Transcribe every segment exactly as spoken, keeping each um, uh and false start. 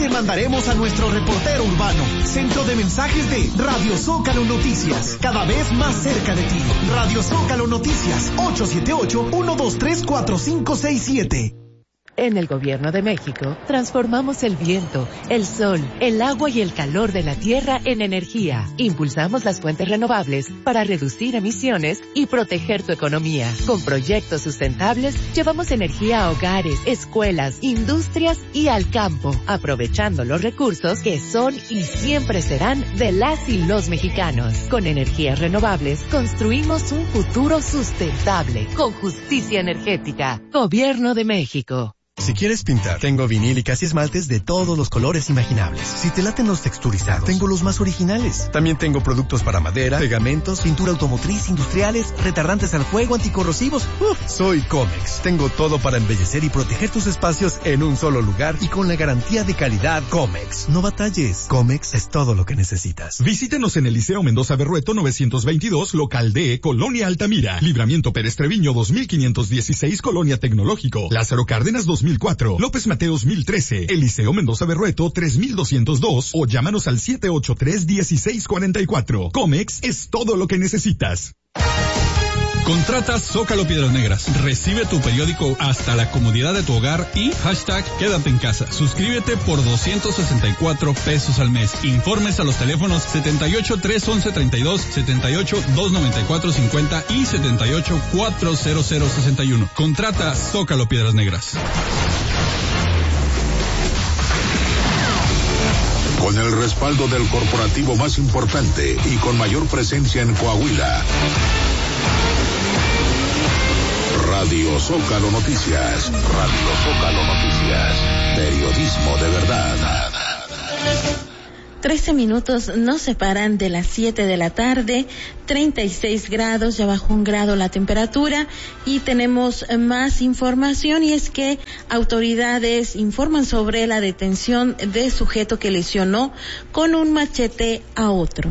te mandaremos a nuestro reportero urbano. Centro de mensajes de Radio Zócalo Noticias, cada vez más cerca de ti. Radio Zócalo Noticias, ocho siete ocho, uno dos tres, cuatro cinco seis siete. En el Gobierno de México, transformamos el viento, el sol, el agua y el calor de la tierra en energía. Impulsamos las fuentes renovables para reducir emisiones y proteger tu economía. Con proyectos sustentables, llevamos energía a hogares, escuelas, industrias y al campo, aprovechando los recursos que son y siempre serán de las y los mexicanos. Con energías renovables, construimos un futuro sustentable, con justicia energética. Gobierno de México. Si quieres pintar, tengo vinílicas y esmaltes de todos los colores imaginables. Si te laten los texturizados, tengo los más originales. También tengo productos para madera, pegamentos, pintura automotriz, industriales, retardantes al fuego, anticorrosivos. Uf, soy Comex. Tengo todo para embellecer y proteger tus espacios en un solo lugar y con la garantía de calidad Comex. No batalles. Comex es todo lo que necesitas. Visítenos en el Liceo Mendoza Berrueto novecientos veintidós, local D, Colonia Altamira. Libramiento Pérez Treviño dos mil quinientos dieciséis, Colonia Tecnológico. Lázaro Cárdenas dos mil cuatro, López Mateos mil trece, Eliseo Mendoza Berrueto tres mil doscientos dos o llámanos al siete ocho tres, uno seis cuatro cuatro. Comex es todo lo que necesitas. Contrata Zócalo Piedras Negras. Recibe tu periódico hasta la comodidad de tu hogar y hashtag quédate en casa. Suscríbete por doscientos sesenta y cuatro pesos al mes. Informes a los teléfonos setenta y ocho, tres once, treinta y dos, setenta y ocho, dos noventa y cuatro, cincuenta y setenta y ocho, cuatrocientos sesenta y uno. Contrata Zócalo Piedras Negras. Con el respaldo del corporativo más importante y con mayor presencia en Coahuila. Radio Zócalo Noticias. Radio Zócalo Noticias. Periodismo de verdad. Trece minutos nos separan de las siete de la tarde, treinta y seis grados, ya bajó un grado la temperatura y tenemos más información, y es que autoridades informan sobre la detención de sujeto que lesionó con un machete a otro.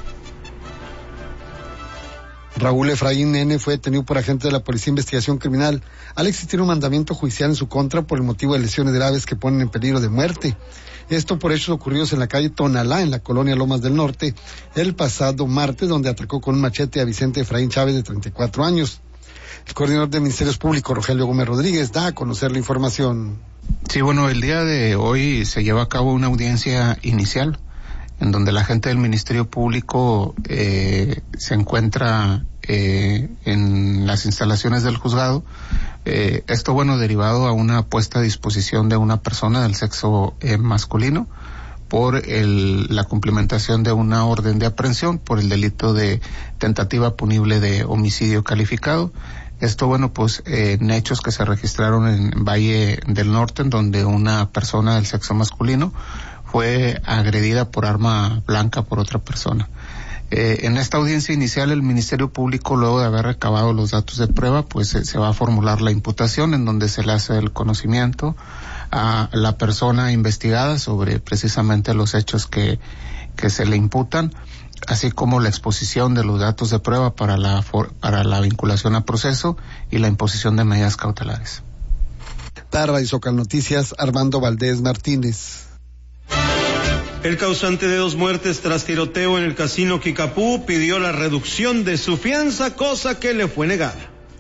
Raúl Efraín N. fue detenido por agentes de la Policía de Investigación Criminal al existir un mandamiento judicial en su contra por el motivo de lesiones graves que ponen en peligro de muerte. Esto por hechos ocurridos en la calle Tonalá, en la colonia Lomas del Norte, el pasado martes, donde atacó con un machete a Vicente Efraín Chávez, de treinta y cuatro años. El coordinador de Ministerios Públicos, Rogelio Gómez Rodríguez, da a conocer la información. Sí, bueno, el día de hoy se lleva a cabo una audiencia inicial en donde la gente del Ministerio Público eh, se encuentra eh, en las instalaciones del juzgado. Eh, esto, bueno, derivado a una puesta a disposición de una persona del sexo eh, masculino por el, la cumplimentación de una orden de aprehensión por el delito de tentativa punible de homicidio calificado. Esto, bueno, pues eh, en hechos que se registraron en Valle del Norte, en donde una persona del sexo masculino fue agredida por arma blanca por otra persona. Eh, en esta audiencia inicial, el Ministerio Público, luego de haber recabado los datos de prueba, pues eh, se va a formular la imputación, en donde se le hace el conocimiento a la persona investigada sobre precisamente los hechos que, que se le imputan, así como la exposición de los datos de prueba para la, for, para la vinculación a proceso y la imposición de medidas cautelares. Tarra y Zócalo Noticias, Armando Valdés Martínez. El causante de dos muertes tras tiroteo en el casino Kickapoo pidió la reducción de su fianza, cosa que le fue negada.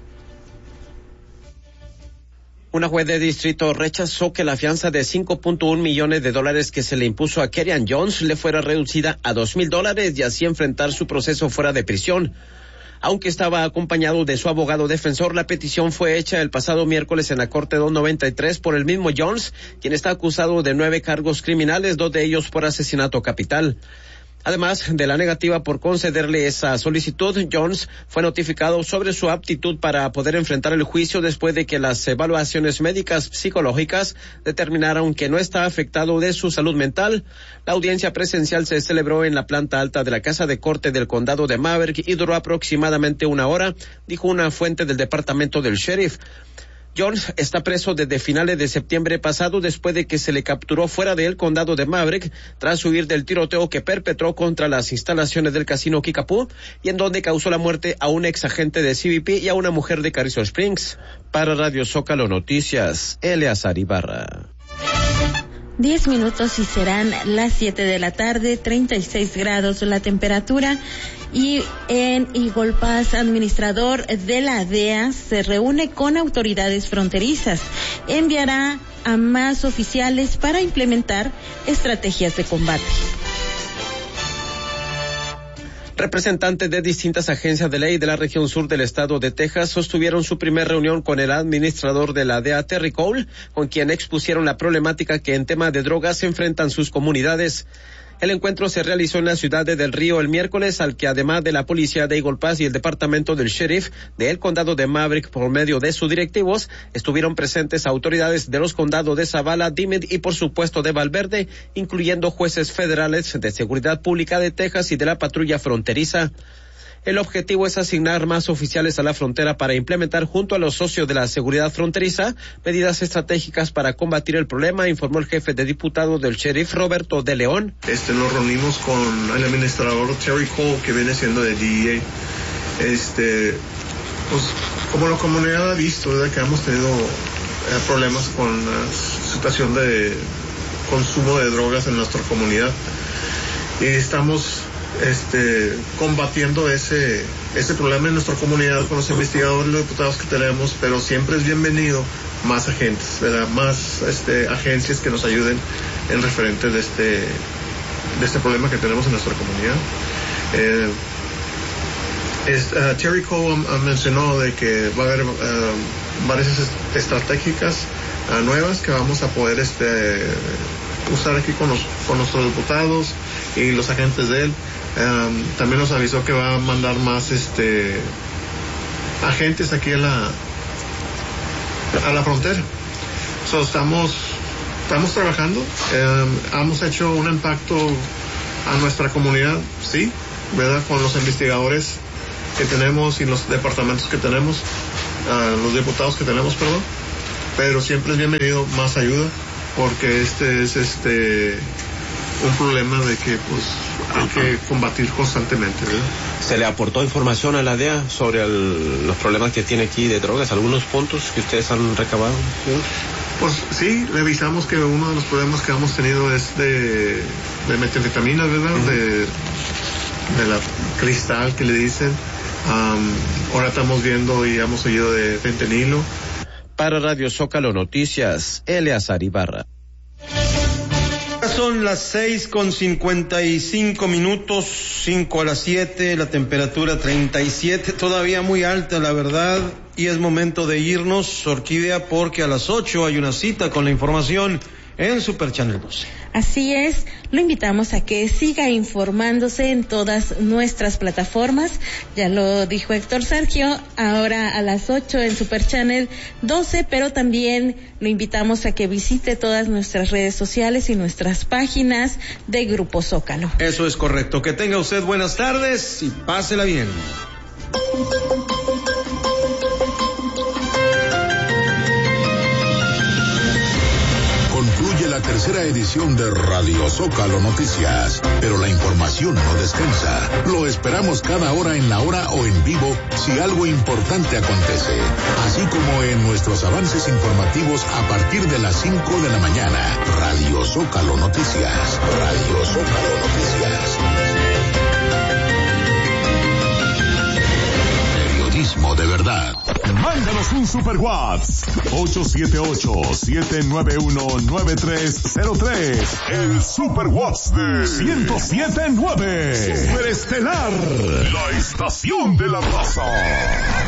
Una juez de distrito rechazó que la fianza de cinco punto uno millones de dólares que se le impuso a Kerrian Jones le fuera reducida a dos mil dólares y así enfrentar su proceso fuera de prisión. Aunque estaba acompañado de su abogado defensor, la petición fue hecha el pasado miércoles en la Corte doscientos noventa y tres por el mismo Jones, quien está acusado de nueve cargos criminales, dos de ellos por asesinato capital. Además de la negativa por concederle esa solicitud, Jones fue notificado sobre su aptitud para poder enfrentar el juicio después de que las evaluaciones médicas psicológicas determinaron que no está afectado de su salud mental. La audiencia presencial se celebró en la planta alta de la Casa de Corte del Condado de Maverick y duró aproximadamente una hora, dijo una fuente del departamento del sheriff. Jones está preso desde finales de septiembre pasado después de que se le capturó fuera del condado de Maverick tras huir del tiroteo que perpetró contra las instalaciones del casino Kickapoo y en donde causó la muerte a un ex agente de C B P y a una mujer de Carrizo Springs. Para Radio Zócalo Noticias, Eleazar Ibarra. diez minutos y serán las siete de la tarde, treinta y seis grados la temperatura. Y en Igolpaz, administrador de la D E A se reúne con autoridades fronterizas. Enviará a más oficiales para implementar estrategias de combate. Representantes de distintas agencias de ley de la región sur del estado de Texas sostuvieron su primer reunión con el administrador de la D E A, Terry Cole, con quien expusieron la problemática que en tema de drogas se enfrentan sus comunidades. El encuentro se realizó en la ciudad de Del Río el miércoles, al que además de la policía de Eagle Pass y el departamento del sheriff del condado de Maverick por medio de sus directivos, estuvieron presentes autoridades de los condados de Zavala, Dimmitt y por supuesto de Valverde, incluyendo jueces federales de seguridad pública de Texas y de la patrulla fronteriza. El objetivo es asignar más oficiales a la frontera para implementar junto a los socios de la seguridad fronteriza medidas estratégicas para combatir el problema, informó el jefe de diputados del sheriff Roberto de León. Este, nos reunimos con el administrador Terry Cole, que viene siendo de D E A. Este, pues, como la comunidad ha visto, ¿verdad?, que hemos tenido eh, problemas con la situación de consumo de drogas en nuestra comunidad. Y estamos Este, combatiendo ese ese problema en nuestra comunidad con los investigadores y los diputados que tenemos, pero siempre es bienvenido más agentes, ¿verdad?, más este, agencias que nos ayuden en referente de este de este problema que tenemos en nuestra comunidad. Eh, es, uh, Terry Cole uh, mencionó de que va a haber uh, varias estratégicas uh, nuevas que vamos a poder este usar aquí con los con nuestros diputados y los agentes de él. Um, también nos avisó que va a mandar más este agentes aquí a la a la frontera. So, estamos estamos trabajando. Um, hemos hecho un impacto a nuestra comunidad, sí, ¿verdad?, con los investigadores que tenemos y los departamentos que tenemos, uh, los diputados que tenemos, perdón. Pero siempre es bienvenido más ayuda, porque este es este un problema de que pues hay que combatir constantemente, ¿verdad? ¿Se le aportó información a la D E A sobre el, los problemas que tiene aquí de drogas, algunos puntos que ustedes han recabado? ¿Sí? Pues sí, revisamos que uno de los problemas que hemos tenido es de, de metanfetamina, ¿verdad? Uh-huh. de, de la cristal que le dicen. Um, ahora estamos viendo y hemos oído de fentanilo. Para Radio Zócalo Noticias, Eleazar Ibarra. Son las seis con cincuenta y cinco minutos, cinco a las siete, la temperatura treinta y siete, todavía muy alta, la verdad, y es momento de irnos, Orquídea, porque a las ocho hay una cita con la información en Super Channel doce. Así es, lo invitamos a que siga informándose en todas nuestras plataformas. Ya lo dijo Héctor Sergio, ahora a las ocho en Super Channel doce, pero también lo invitamos a que visite todas nuestras redes sociales y nuestras páginas de Grupo Zócalo. Eso es correcto. Que tenga usted buenas tardes y pásela bien. Concluye la tercera edición de Radio Zócalo Noticias, pero la información no descansa. Lo esperamos cada hora en la hora o en vivo si algo importante acontece, así como en nuestros avances informativos a partir de las cinco de la mañana. Radio Zócalo Noticias. Radio Zócalo Noticias. Periodismo de verdad. Mándanos un super WhatsApp ocho siete ocho, siete nueve uno, nueve tres cero tres. El super WhatsApp de ciento siete punto nueve. Superestelar, la estación de la raza.